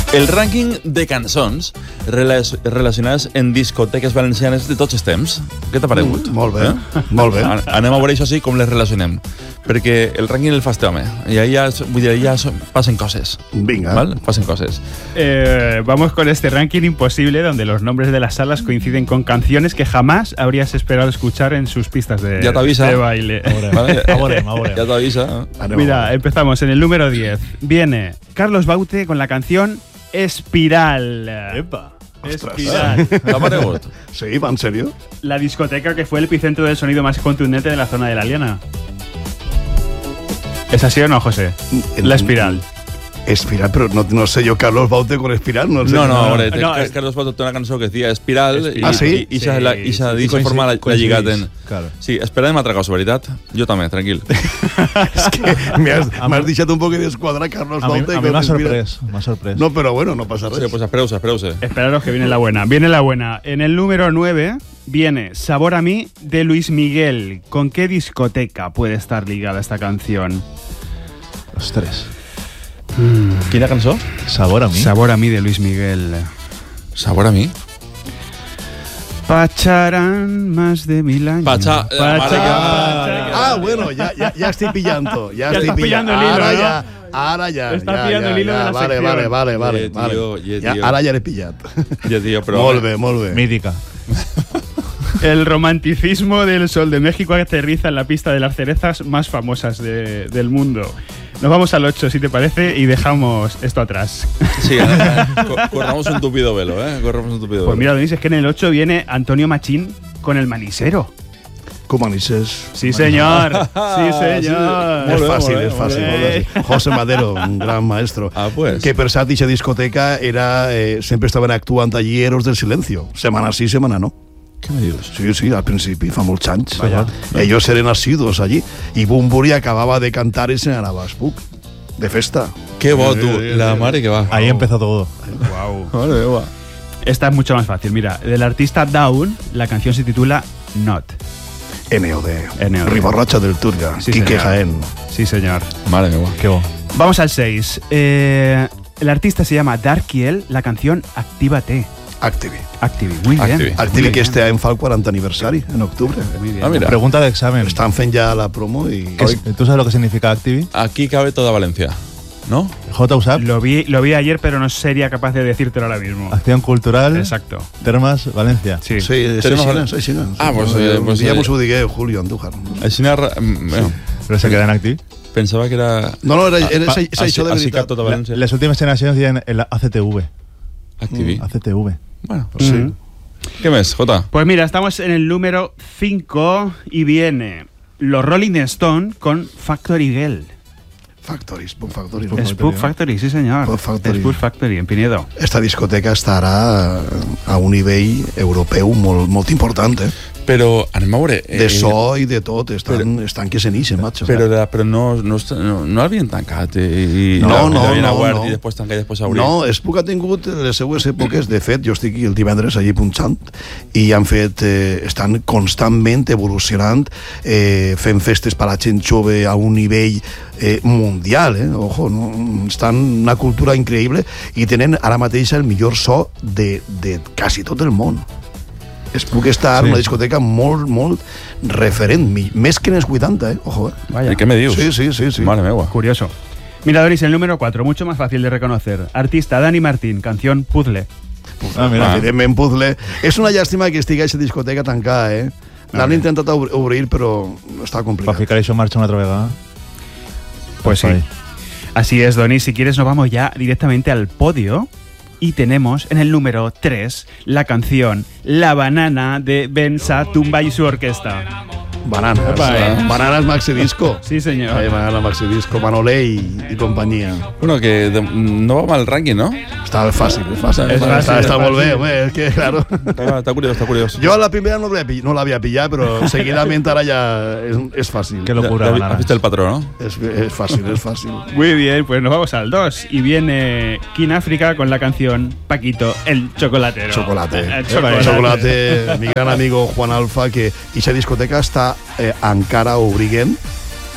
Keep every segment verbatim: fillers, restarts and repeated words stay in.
El rànquing de cançons relacionades en discoteques valencianes de tots els temps. Què t'ha paregut? Mm, molt bé, eh? molt bé. Anem a veure això sí com les relacionem. Perquè el rànquing el fa este home. I ahí ya, vull dir, ya passen coses. Venga. ¿Vale? Pasen cosas. Eh, vamos con este ranking imposible donde los nombres de las salas coinciden con canciones que jamás habrías esperado escuchar en sus pistas de, ya te avisa. de baile. ¿Vale? Aborem, aborem. Ya te avisa. Mira, empezamos en el número diez. Viene Carlos Baute con la canción Espiral. Epa. Espiral. ¿Te ha paregut? Sí, ¿va en serio? La discoteca que fue el epicentro del sonido más contundente de la zona de la Aliana. ¿Es así o no, José? La Espiral. Espiral, pero no, no sé yo, Carlos Baute con Espiral, no sé. No, no, ahora, no, es... Carlos Baute té una cançó que decía Espiral. Espiral. I, ah, sí? I, i, sí, la, i, sí, i, sí, forma la, la lligaten. Claro. Sí, esperem altra cosa, veritat? Jo també, tranquil. Es que me has, me has deixat un poc de escuadra, Carlos A mí, Baute. a mí me ha sorprès, me ha sorprès. No, pero bueno, no pasa res. Sí, pues espereu-se, espereu-se. Esperaros que viene la buena. Viene la buena. En el número nueve viene Sabor a mí de Luis Miguel. ¿Con qué discoteca puede estar ligada esta canción? Ostres. Mm. Quina cançó? Sabor a mí. Sabor a mí de Luis Miguel. Sabor a mí? Pacharán más de mil años. Pacha- Pacha- mare que- Pacha- Ah, bueno, ya, ya, ya estoy pillando. Ya, Ya estoy estás pillando el hilo, Ahora ¿no? ya, ahora ya. Estás ya, pillando ya, el hilo ya, de la vale, sección. vale, vale, vale, Yeah, vale. tío, yeah, Ya, tío. ara ja l'he pillat. Ja, tio, però... Molt bé, molt bé. Mítica. El romanticismo del Sol de México aterriza en la pista de las cerezas más famosas de- del mundo. Nos vamos al ocho, si te parece, y dejamos esto atrás. Sí, ara, co- corramos un tupido velo, eh? Corramos un tupido Pues velo. mira, Denis, es que en el ocho viene Antonio Machín con el manisero. Com anises? Sí, señor. Sí, señor. És Molt bé, fàcil, molt bé, és fàcil. molt molt bé. fàcil. José Madero, un gran maestro. Ah, pues. Que per cert, dicha discoteca era, eh, sempre estaven actuant allí Héroes del Silencio. Setmana sí, setmana no. Què me dius? Sí, sí, al principi, fa molts anys. Vaya. Ellos eren asiduos allí. I Bumburi acababa de cantar i se anava a Spook. De festa. Qué bo, tu. La mare que va. Ahí empezó todo. Wow. Mare meva. Esta es mucho más fácil. Mira, del artista Down, la canción se titula Not. N O D. N O D. Ribarracha del Turga. Sí, Quique señor. Jaén. Sí, señor. Mare meva. Qué bo. Vamos al seis. Eh, el artista se llama Darkiel, la canción Actívate. Activi. Activi, muy bien. Activi. Activi Muy que bien. este any fa el quaranta aniversari, en octubre. Muy bien. Ah, mira. Pregunta de examen. Estan fent ja la promo i... ¿Qué es- ¿Tú sabes lo que significa Activi? Aquí cabe toda Valencia, ¿no? J U S A P, Lo vi, lo vi ayer, pero no sería capaz de decírtelo ahora mismo. Acción Cultural, Exacto. Termas, Valencia. Sí. Sí, és Tenemos- així, és així. Ah, pues, eh, pues, ja eh, mos ho digué Julio Andújar. Així narra... Bueno, Pero se queda en Activi. pensava que era... No, no, era, era, Ah, és, és això de Així cap veritat. tota València. Las últimas generaciones tienen el A C T V. Activi. A C T V. Bueno, Sí. Mm. què més, Jota? Pues mira, estamos en el número cinco y viene los Rolling Stone con Factory Girl. Factories, Spook Factory. Spook Spook Factory, sí señor. Spook Factory. Spook Factory, en Pinedo. Esta discoteca estarà a un nivell europeu molt, molt important, eh? Però anem a veure... De eh, so i de tot, estan, estan que se n'ixen, macho. Però, de, però no, no, no, no l'havien tancat i, i No, i no, l'havien no, obert no. i després tancar i després obrir. No, Spook ha tingut les seues èpoques. De fet, jo estic el divendres allí punxant i han fet, eh, estan constantment evolucionant, eh, fent festes per a la gent jove a un nivell eh, mundial, eh? Ojo, no? Estan una cultura increïble i tenen ara mateix el millor so de, de quasi tot el món. Spook estar Sí. una discoteca molt, molt referent, mi- més que en els vuitanta, eh? Ojo, eh? Vaya. I què me dius? Sí, sí, sí, sí. Mare meua. Curioso. Mira, Doris, el número cuatro, mucho más fácil de reconocer. Artista Dani Martín, canción Puzzle. Ah, mira. Evidentment, Puzzle. És una llàstima que estigui aquesta discoteca tancada, eh? L'han intentat obr- obrir, però està Para complicat. ficar eso en marcha una otra vez. ¿eh? Pues sí. Ahí. Así es, Donis. Si quieres, nos vamos ya directamente al podio. Y tenemos en el número tres la canción La Banana de Benza Tumba y su orquesta. Bananas. Epa, eh. Bananas Maxi Disco. Sí, señor. Eh, Banana Maxi Disco, Manolé i, i companyia. Bueno, que de, no va mal el rànquing, no? Està fàcil, és fàcil. És fàcil, està, és està molt bé, fàcil. home, és que, claro. Està, està curiós, està curiós. Jo a la primera no l'havia no l'havia pillat, però seguidament ara ja és, és fàcil. Qué locura, Ja- ja Bananas. Has vist el patró, no? És, és fàcil, és fàcil. Muy bien, pues nos vamos al dos. Y viene King África con la canción Paquito, el chocolatero. Chocolate. El Chocolate. Chocolate. Mi gran amigo Juan Alfa, que aquesta discoteca està eh, encara obrint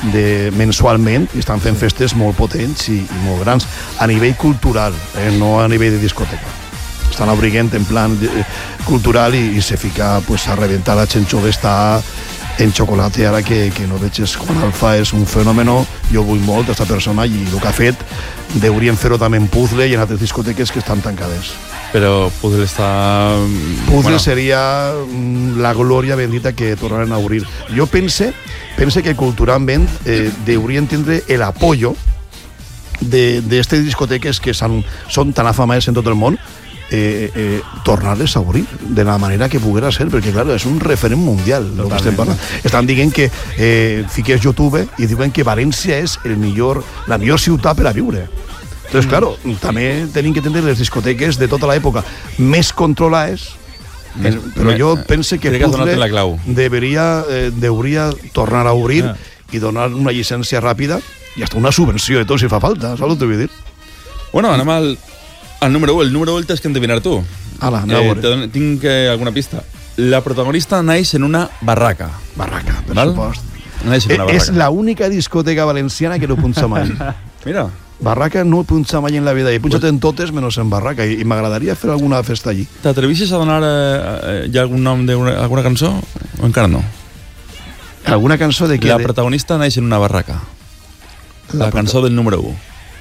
de, mensualment, i estan fent festes molt potents i, i molt grans, a nivell cultural, eh, no a nivell de discoteca. Estan obriguent en plan de, eh, cultural i, i se fica pues, a reventar. La gent jove està en xocolate ara que, que no veig. Juan Alfa és un fenòmeno, jo vull molt aquesta persona i el que ha fet deurien fer-ho també en Puzzle i en altres discoteques que estan tancades. Però Puzzle està... Puzzle bueno. Seria la glòria bendita que tornaran a obrir. Jo pense, pense que culturalment eh, deurien tindre el apoyo d'aquestes discoteques que son, són tan afamades en tot el món, eh, eh, tornar-les a obrir de la manera que poguera ser, perquè clar, és un referent mundial el que estem parlant. Estan dient que eh, fiques YouTube i diuen que València és el millor, la millor ciutat per a viure. Entonces, claro, també tenim que tenir les discoteques de tota l'època més controlades, Més, però me, jo pense que Puzzle deberia, eh, deuria tornar a obrir yeah. i donar una llicència ràpida i hasta una subvenció de tot si fa falta, saps el que vull dir? Bueno, anem al, al número u. El número u el tens que endevinar tu. Ala, anem a veure. Eh, tinc eh, alguna pista. La protagonista naix en una barraca. Barraca, per Val? supost. Naix en una barraca. És l'única discoteca valenciana que no punxa mai. Mira. Barraca no punxa mai en la vida. He punxat en totes menys en Barraca i, i m'agradaria fer alguna festa allí. T'atrevixes a donar eh, ja algun nom d'alguna cançó o encara no? Alguna cançó de què? La protagonista naix en una barraca. La, la cançó del número u.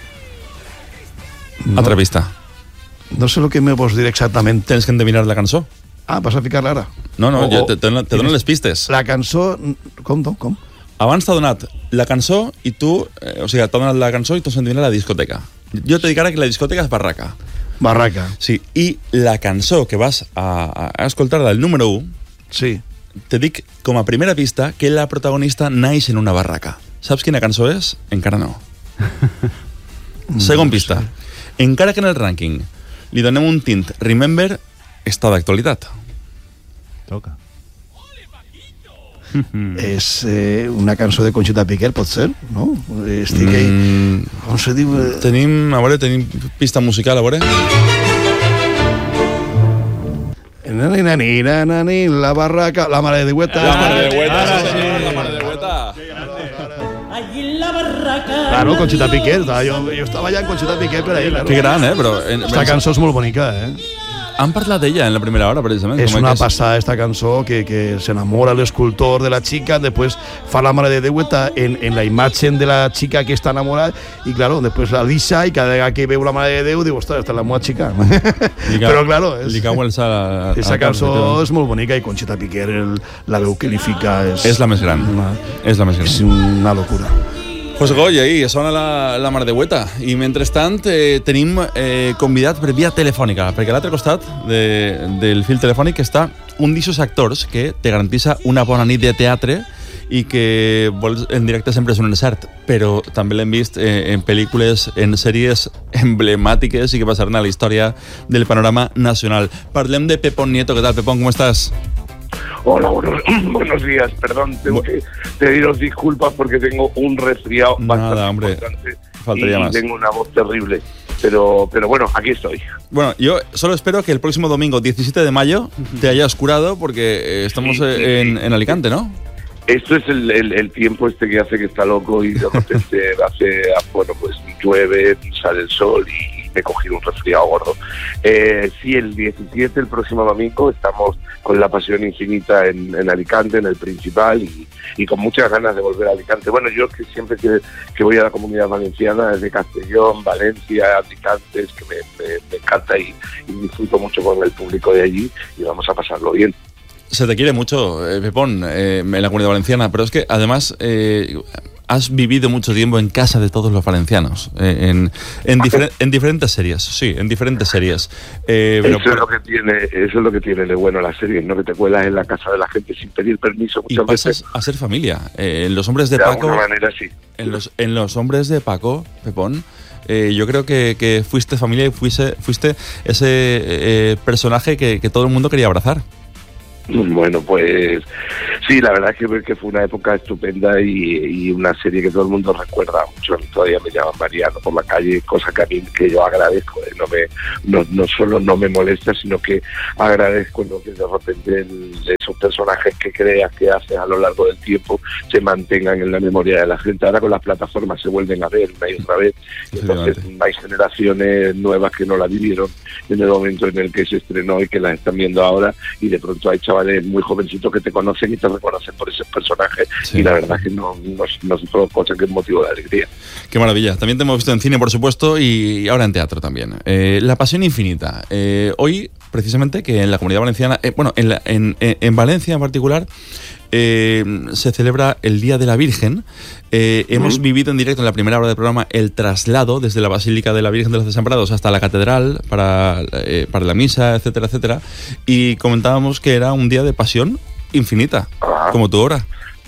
No. Altra pista. No sé el que me vols dir exactament. Tens que endevinar la cançó. Ah, vas a ficar-la ara? No, no, o, jo te, te, te dono les pistes. La cançó... Com, com, com? Abans t'ha donat la cançó i tu... Eh, o sigui, t'ha donat la cançó i tu has endevinat la discoteca. Jo te dic ara que la discoteca és Barraca. Barraca. Sí, i la cançó que vas a, a escoltar del número u... Sí. Te dic com a primera pista que la protagonista naix en una barraca. Saps quina cançó és? Encara no. Segon pista. Encara que en el rànquing li donem un tint Remember, està d'actualitat. Toca. És eh, una cançó de Conxita Piquer, pot ser? No? Estic ahí... Mm, com se diu? Tenim, a veure, tenim pista musical, a veure. Nani, nani, nani, la barraca, la mare de Hueta. La mare de Hueta, ah, sí, la mare de Hueta. Allí en la barraca. Claro, Conxita Piquer, jo, jo estava allà en Conxita Piquer per ahí, claro. Que gran, eh? Però en, esta cançó és molt bonica, eh? Han parlat d'ella en la primera hora, precisament. És una passada esta cançó que, que se enamora l'escultor de la chica, després fa la mare de Déu en, en la imatge de la chica que està enamorada i, claro, després la deixa i cada vegada que veu la mare de Déu diu, ostres, esta és la meva chica. Lica, però, claro, és, li cau el sal a, a, esa cançó és molt bonica i Conxita Piquer, el, la veu que li fica és... És la més gran. Una, és la més gran. És una locura. Pues Goy, ahí sona la, la Mar de Hueta. I mentrestant eh, tenim eh, convidat per via telefònica, perquè a l'altre costat de, del fil telefònic està un d'aquests actors que te garantissa una bona nit de teatre i que vols, en directe sempre és un encert, però també l'hem vist eh, en pel·lícules, en sèries emblemàtiques i que passaran a la història del panorama nacional. Parlem de Pepón Nieto. ¿Qué tal, Pepón? ¿Cómo estás? Hola, buenos, buenos días. Perdón, tengo Bu que pediros disculpas porque tengo un resfriado Nada, bastante hombre, importante faltaría y más. tengo una voz terrible. Pero, pero bueno, aquí estoy. Bueno, yo solo espero que el próximo domingo, diecisiete de mayo, te hayas curado porque eh, estamos sí, sí, en, en Alicante, ¿no? Esto es el, el, el tiempo este que hace que está loco y de repente hace, bueno, pues llueve, sale el sol y me he cogido un resfriado gordo. Eh, sí, el diecisiete, el próximo domingo, estamos con La Pasión Infinita en, en Alicante, en el Principal, y, y con muchas ganas de volver a Alicante. Bueno, yo que siempre que, que voy a la Comunidad Valenciana, desde Castellón, Valencia, Alicante, es que me, me, me encanta y, y disfruto mucho con el público de allí y vamos a pasarlo bien. Se te quiere mucho, eh, Pepón, eh, en la Comunidad Valenciana, pero es que además eh, has vivido mucho tiempo en casa de todos los valencianos, eh, en, en, difer en diferentes series, sí, en diferentes series. Eh, pero eso, es lo que tiene, eso es lo que tiene de bueno las series, ¿no? Que te cuelas en la casa de la gente sin pedir permiso muchas y pasas veces. a ser familia. Eh, en Los Hombres de, de Paco... De alguna manera, sí. En los, en los Hombres de Paco, Pepón, eh, yo creo que, que fuiste familia y fuiste, fuiste ese eh, personaje que, que todo el mundo quería abrazar. Bueno, pues sí, la verdad es que, que fue una época estupenda y, y una serie que todo el mundo recuerda mucho. Todavía me llaman Mariano por la calle, cosa que a mí que yo agradezco. ¿eh? No me no, no solo no me molesta, sino que agradezco, ¿no? que de repente el, esos personajes que creas que haces a lo largo del tiempo se mantengan en la memoria de la gente. Ahora con las plataformas se vuelven a ver una y otra vez. Entonces hay generaciones nuevas que no la vivieron en el momento en el que se estrenó y que las están viendo ahora, y de pronto hay chavales muy jovencitos que te conocen y te reconocen por ese personaje, sí. Y la verdad es que no, no, no es otra cosa que es motivo de alegría. Qué maravilla. También te hemos visto en cine, por supuesto, y ahora en teatro también. Eh, La Pasión Infinita. Eh, hoy, precisamente, que en la Comunidad Valenciana, eh, bueno, en, la, en, en Valencia en particular, Eh, se celebra el Día de la Virgen. Eh, uh-huh. Hemos vivido en directo en la primera hora del programa el traslado desde la Basílica de la Virgen de los Desamparados hasta la Catedral para, eh, para la misa, etcétera, etcétera. Y comentábamos que era un día de pasión infinita, uh-huh. como tu hora.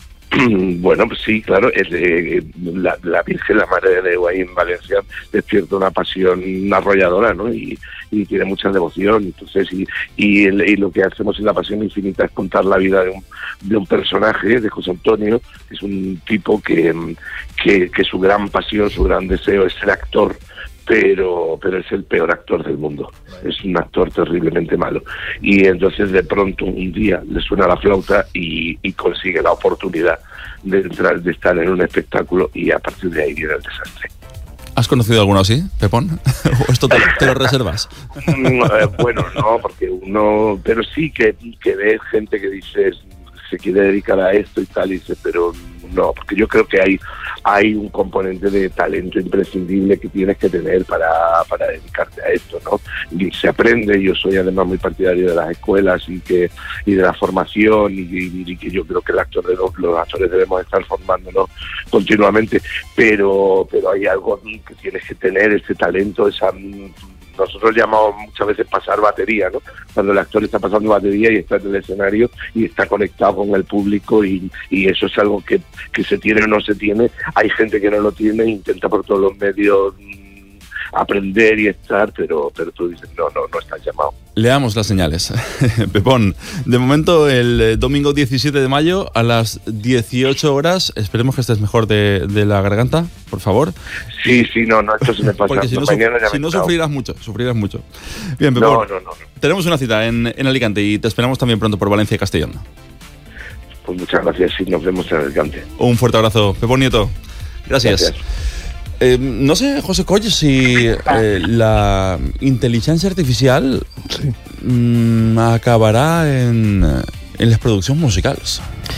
Bueno, pues sí, claro, es, eh, la, la Virgen, la Madre de Dios ahí en Valencia, despierta una pasión arrolladora, ¿no? Y, y tiene mucha devoción. Entonces, y, y, el, y lo que hacemos en la Pasión Infinita es contar la vida de un, de un personaje, de José Antonio, que es un tipo que, que, que su gran pasión, su gran deseo es ser actor, pero pero es el peor actor del mundo, es un actor terriblemente malo, y entonces de pronto un día le suena la flauta y, y consigue la oportunidad de entrar, de estar en un espectáculo, y a partir de ahí viene el desastre. ¿Has conocido alguno así, Pepón? ¿O esto te, te lo reservas? Bueno, no, porque uno, pero sí que, que ves gente que dice se quiere dedicar a esto y tal, y dice, pero no, porque yo creo que hay hay un componente de talento imprescindible que tienes que tener para, para dedicarte a esto, ¿no? Y se aprende. Yo soy además muy partidario de las escuelas y que y de la formación, y, y, y que yo creo que el actor de los, los actores debemos estar formándonos continuamente, pero pero hay algo que tienes que tener, ese talento, esa... Nosotros llamamos muchas veces pasar batería, ¿no? Cuando el actor está pasando batería y está en el escenario y está conectado con el público, y, y eso es algo que, que se tiene o no se tiene. Hay gente que no lo tiene e intenta por todos los medios mmm, aprender y estar, pero, pero tú dices, no, no, no estás llamado. Leamos las señales. Pepón, de momento el domingo diecisiete de mayo a las dieciocho horas, esperemos que estés mejor de, de la garganta, por favor. Sí, sí, no, no, esto se me pasa. Porque si no, Mañana ya si no sufrirás mucho, sufrirás mucho. Bien, Pepón, no, no, no, no. Tenemos una cita en, en Alicante y te esperamos también pronto por Valencia y Castellón. Pues muchas gracias y nos vemos en Alicante. Un fuerte abrazo, Pepón Nieto. Gracias. Gracias. Eh, no sé, José Coll, si eh, la inteligencia artificial sí. mm, acabarà en, en les produccions musicals.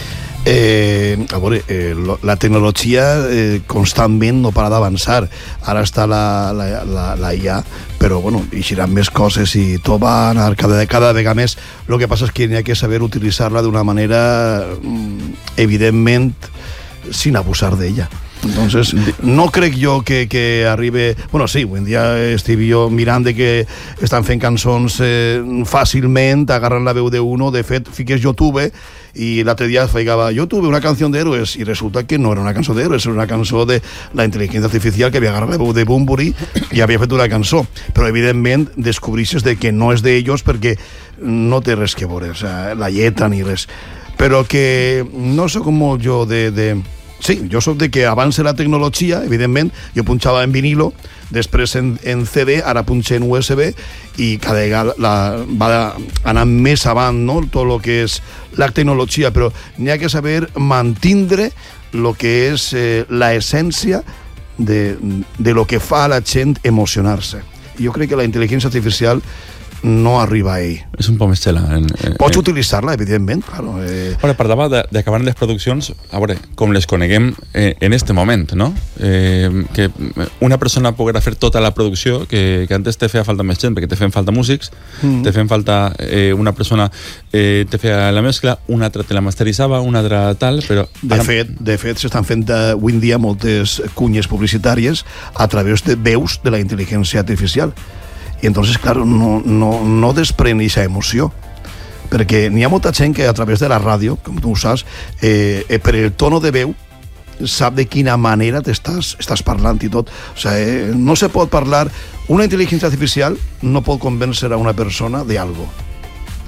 Eh, a veure, eh, la tecnologia eh, constantment no para d'avançar. Ara està la, la, la, la I A, però bueno, hi seran més coses i tot va anar cada, cada vegada més. Lo que passa és que n'hi ha que saber utilitzar-la d'una manera evidentment sin abusar d'ella. Entonces, no crec jo que, que arribe... Bueno, sí, avui en dia estic jo mirant de que estan fent cançons eh, fàcilment, agarran la veu d'uno. De fet, fiques YouTube i l'altre dia feigava YouTube una canció d'héroes, i resulta que no era una cançó d'héroes, era una cançó de la intel·ligència artificial que havia agarrat la veu de Bunbury i havia fet una cançó. Però, evidentment, descobrisses de que no és d'ells perquè no té res que veure, o sea, la lletra ni res. Però que no soc molt jo de... de sí, jo soc de que avance la tecnologia, evidentment, jo punxava en vinilo, després en, en C D, ara punxe en U S B, i cada vegada la, va anar més avant, no?, tot el que és la tecnologia, però n'hi ha que saber mantindre el que és eh, la essència de, de lo que fa a la gent emocionar-se. Jo crec que la intel·ligència artificial no arriba ahí. És un poc més xela. En, en, Pots utilitzar-la, evidentment, claro. Eh... Ara, parlava d'acabar les produccions, a veure, com les coneguem eh, en este moment, no? Eh, que una persona poguera fer tota la producció, que, que antes te feia falta més gent, perquè te feien falta músics, mm. te feien falta eh, una persona eh, te feia la mescla, una altra te la masteritzava, una altra tal, però... De ara... fet, de fet s'estan fent avui en dia moltes cunyes publicitàries a través de veus de la intel·ligència artificial. I entonces, claro, no, no, no desprèn aquesta emoció, perquè n'hi ha molta gent que a través de la ràdio, com tu ho saps, eh, eh, per el tono de veu sap de quina manera t'estàs estàs parlant i tot. O sigui, eh, no se pot parlar, una intel·ligència artificial no pot convèncer a una persona d'algo.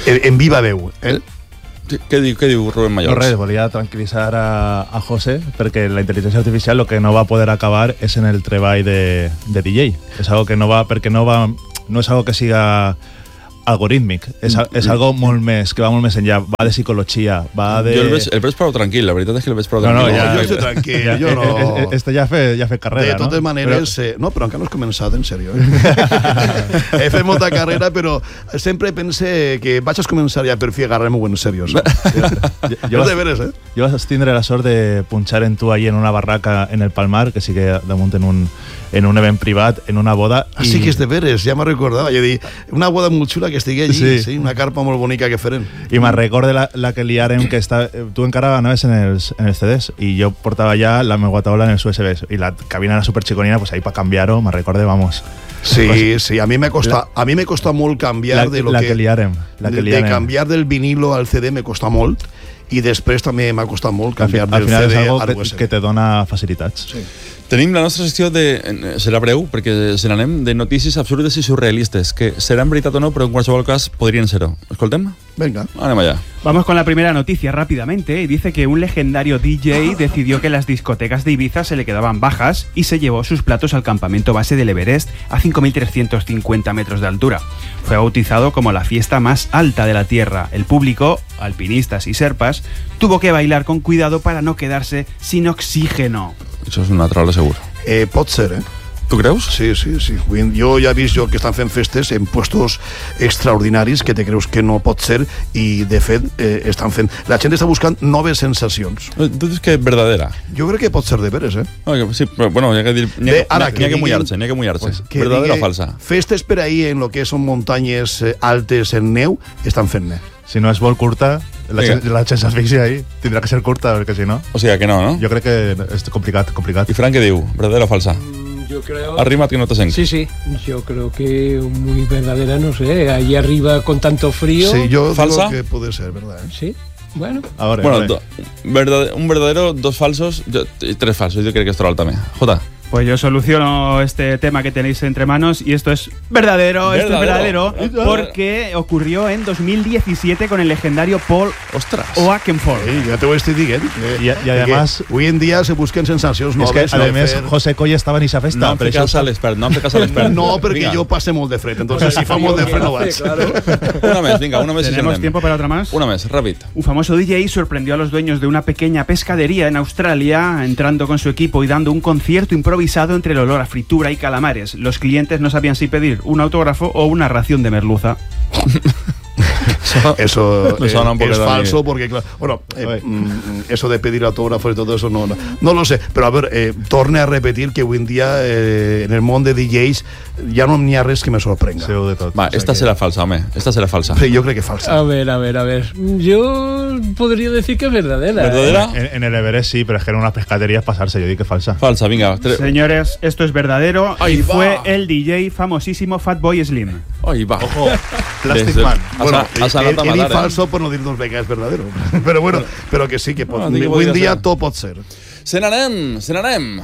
En, en viva veu, eh? Què diu, què diu Rubén Mallols? No res, volia tranquil·litzar a, a José perquè la intel·ligència artificial lo que no va poder acabar és en el treball de, de D J. És algo que no va, perquè no va, no és algo que siga algorítmic, és, és algo molt més, que va molt més enllà, va de psicologia, va de... Jo el veig, el veig prou tranquil, la veritat és que el veig prou No, no, tranquil. ja- Jo estic tranquil, Ja, jo no... eh, eh, Este ja ha fet, ja ha fet carrera, De totes no? maneres, eh, no, però encara no has començat, en sèrio. Eh? He fet molta carrera, però sempre pense que vaig a començar ja per fi a agarrar-me-ho en sèrio. Jo, Jo de vas, veres, eh? jo vas tindre la sort de punxar en tu ahí en una barraca en el Palmar, que sí que damunt en un, en un event privat, en una boda. Així que és de veres, ja me recordava. Jo dic, una boda molt xula que estigui allí, sí. Sí. sí, una carpa molt bonica que feren. I me'n recordo la, la que liarem, que està, tu encara anaves en els, en els C Ds i jo portava ja la meva taula en els U S Bs i la cabina era super xiconina, pues ahí para cambiar-ho, me'n recordo, vamos. Sí, sí, a mi me costa, a mi me costa molt canviar La, de lo la que, que liarem. La que de, de liarem. canviar del vinilo al C D me costa molt i després també m'ha costat molt Al, fi, canviar al del final C és D algo al que, U S B. que te dona facilitats. Sí. Tenim la nostra secció de... Serà breu, perquè se n'anem de notícies absurdes i surrealistes, que seran veritat o no, però en qualsevol cas podrien ser-ho. Escoltem? Venga. Anem allà. Vamos con la primera noticia rápidamente. Y dice que un legendario D J decidió que las discotecas de Ibiza se le quedaban bajas y se llevó sus platos al campamento base del Everest a cinco mil trescientos cincuenta metros de altura. Fue bautizado como la fiesta más alta de la Tierra. El público, alpinistas y serpas, tuvo que bailar con cuidado para no quedarse sin oxígeno. Això és una trola, segur. Eh, pot ser, eh? Tu creus? Sí, sí, sí. Jo ja he vist jo que estan fent festes en puestos extraordinaris que te creus que no pot ser i, de fet, eh, estan fent... La gent està buscant noves sensacions. Tu dius que és verdadera? Jo crec que pot ser de veres, eh? No, que, sí, però, bueno, hi ha que dir... N'hi ha, Bé, ara, n'hi ha que que diguin- mullar-se, n'hi ha que mullar-se. Pues, que verdadera o digui, falsa? Festes per ahí en lo que són muntanyes eh, altes en neu, estan fent-ne. Si no és molt curta, la, Vinga. la gent s'asfixia ahí. Tindrà que ser curta, perquè si no... O sigui, que no, no? Jo crec que és complicat, complicat. I Fran què diu? Verdadera o falsa? Yo creo... Arrima't que no te sent. Sí, sí. Yo creo que muy verdadera, no sé. Ahí arriba con tanto frío. Sí, jo Falsa? digo que puede ser, ¿verdad? Eh? Sí. Bueno. Ahora, Bueno, vale. do, verdad, un verdadero, dos falsos jo, i tres falsos. Jo crec que és troll també. Jota. Pues yo soluciono este tema que tenéis entre manos y esto es verdadero, esto es Verdadero. verdadero, porque ocurrió en dos mil diecisiete con el legendario Paul Ostras. Oakenfold. Sí, ja te ho estic dient. Eh, Y- y además- que Hoy en día se busquen sensacions És noves. que, no a més, fer- José Coll estava en aquesta festa. No em per fer això cas a l'expert, no em fer cas a l'expert. No, perquè Vinga. jo passe molt de fred, entonces si fa molt de fred no vaig. Claro. Una més, vinga, una més. i ¿Tenemos anem. tiempo para otra más? Una més, ràpid. Un famoso D J sorprendió a los dueños de una pequeña pescadería en Australia, entrando con su equipo y dando un concierto improvisado entre el olor a fritura y calamares. Los clientes no sabían si pedir un autógrafo o una ración de merluza. Eso Me eh, suena un poco es de falso mí. porque, claro, bueno, eh, Oye. mm, eso de pedir autógrafos y todo eso no, no, no lo sé. Pero a ver, eh, torne a repetir que hoy en día eh, en el món de D Js ja no n'hi ha res que me sorprenga. Seu de tot. Va, O sea esta que- serà falsa, home. Esta serà falsa. Sí, jo crec que falsa. A ver, a ver, a ver. Yo podría decir que es verdadera. ¿eh? ¿Verdadera? En, en el Everest sí, pero es que en unas pescaderías pasarse, yo digo que es falsa. Falsa, vinga. Tre... Señores, esto es verdadero Ahí y va. fue el D J famosísimo Fatboy Slim. Ai, va. Ojo, Plastic Des de- Man. Has, Bueno, has he, anat a he dit matar, eh? falso per no dir dos vegades verdadero. Però bueno, però que sí que pot. No, dic que Avui en podria dia ser. tot pot ser. Se n'anem, se n'anem.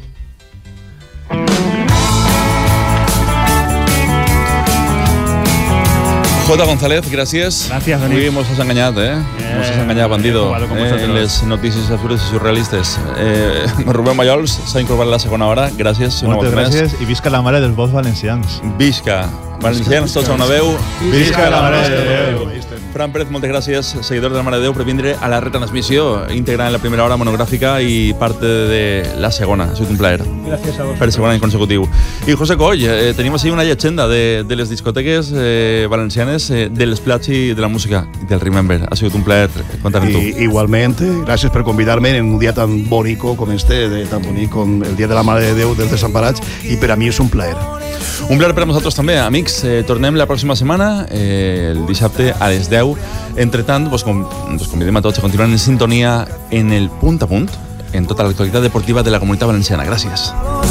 J. González, gràcies. Gràcies, Dani. Avui mos has enganyat, eh? Eh, mos has enganyat, bandido. he jugado con eh, vosotros. en les notícies absurdes i surrealistes. Eh, Rubén Mallols s'ha incorporat a la segona hora. Gràcies. una Moltes volta més. gràcies i visca la mare dels vots valencians. Visca. Valencians, tots a una veu. Visca la Mare de Déu. Fran Pérez, moltes gràcies, seguidor de la Mare de Déu, per vindre a la retransmissió íntegra en la primera hora monogràfica i parte de la segona. Ha sigut un plaer. Gracias a vos. Per segon any consecutiu. I José Coll, eh, tenim així una llegenda de, de les discoteques eh, valencianes, eh, de les plats i de la música, i del Remember. Ha sigut un plaer comptar amb tu. I, igualment, gràcies per convidar-me en un dia tan bonico com este, de, tan bonic com el Dia de la Mare de Déu dels Desemparats, i per a mi és un plaer. Un plaer per a nosaltres també, amics. Eh, tornem la pròxima setmana, eh, el dissabte a les deu. Entre tant, vos, com, vos convidem a tots a continuar en sintonia en el punt a punt, en tota l'actualitat deportiva de la Comunitat Valenciana. Gràcies.